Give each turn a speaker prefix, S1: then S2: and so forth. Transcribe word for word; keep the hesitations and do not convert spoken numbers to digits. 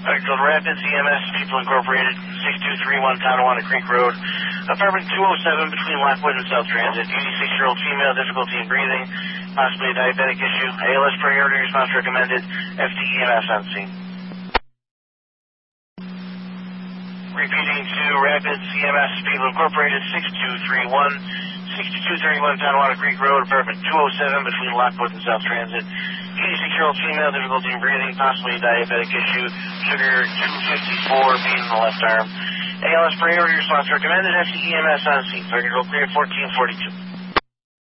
S1: Medical Rapids, E M S, People Incorporated, six two three one Tonawanda Creek Road, apartment two oh seven between Lockwood and South Transit. eighty-six-year-old female, difficulty in breathing, possibly a diabetic issue. A L S priority response recommended. F T E M S on scene. Repeating to Rapids, E M S, People Incorporated, six two three one, six two three one Tonawanda Creek Road, apartment two oh seven between Lockwood and South Transit. eighty-six-year-old female, difficulty in breathing, possibly a diabetic issue. Sugar two fifty-four, beat in the left arm. A L S priority response recommended. F T E M S on scene. Target roll clear fourteen forty-two.